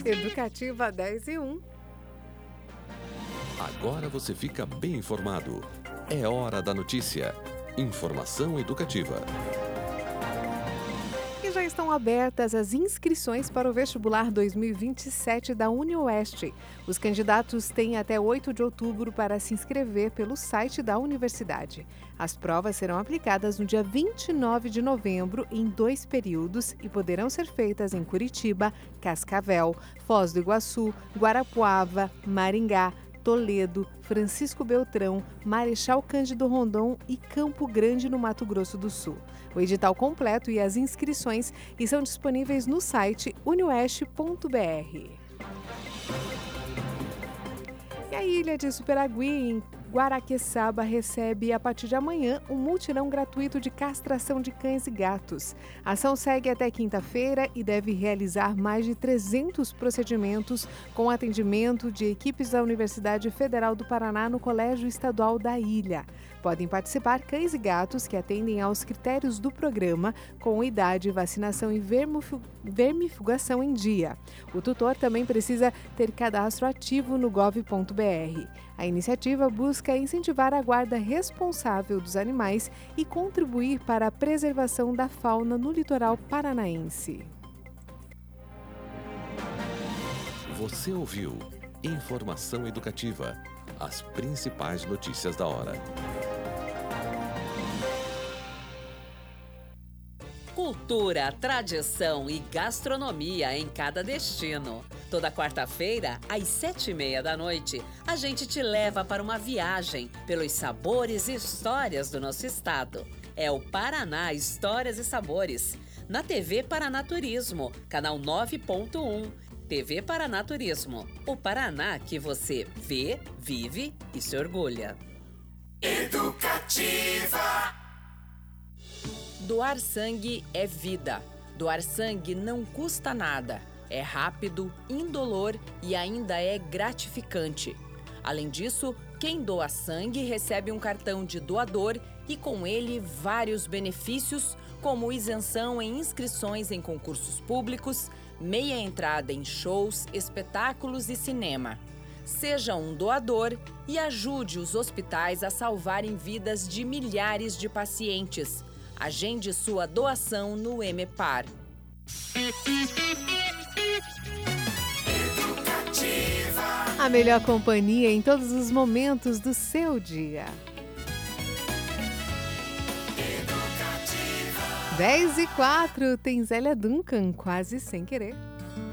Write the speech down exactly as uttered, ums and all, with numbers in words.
Educativa dez e um. Agora você fica bem informado. É hora da notícia. Informação educativa. E já estão abertas as inscrições para o vestibular dois mil e vinte e sete da UniOeste. Os candidatos têm até oito de outubro para se inscrever pelo site da universidade. As provas serão aplicadas no dia vinte e nove de novembro em dois períodos e poderão ser feitas em Curitiba, Cascavel, Foz do Iguaçu, Guarapuava, Maringá, Toledo, Francisco Beltrão, Marechal Cândido Rondon e Campo Grande, no Mato Grosso do Sul. O edital completo e as inscrições estão disponíveis no site unioeste ponto b r. E a ilha de Superagui, em Guaraqueçaba, recebe a partir de amanhã um mutirão gratuito de castração de cães e gatos. A ação segue até quinta-feira e deve realizar mais de trezentos procedimentos com atendimento de equipes da Universidade Federal do Paraná no Colégio Estadual da Ilha. Podem participar cães e gatos que atendem aos critérios do programa, com idade, vacinação e vermifugação em dia. O tutor também precisa ter cadastro ativo no gov ponto b r. A iniciativa busca incentivar a guarda responsável dos animais e contribuir para a preservação da fauna no litoral paranaense. Você ouviu Informação Educativa. As principais notícias da hora. Cultura, tradição e gastronomia em cada destino. Toda quarta-feira, às sete e meia da noite, a gente te leva para uma viagem pelos sabores e histórias do nosso estado. É o Paraná Histórias e Sabores, na T V Paraná Turismo, canal nove ponto um. T V Paraná Turismo, o Paraná que você vê, vive e se orgulha. Educativa. Doar sangue é vida. Doar sangue não custa nada. É rápido, indolor e ainda é gratificante. Além disso, quem doa sangue recebe um cartão de doador e com ele vários benefícios, como isenção em inscrições em concursos públicos, meia entrada em shows, espetáculos e cinema. Seja um doador e ajude os hospitais a salvarem vidas de milhares de pacientes. Agende sua doação no EMEPAR. A melhor companhia em todos os momentos do seu dia. dez e quatro, tem Zélia Duncan, Quase Sem Querer.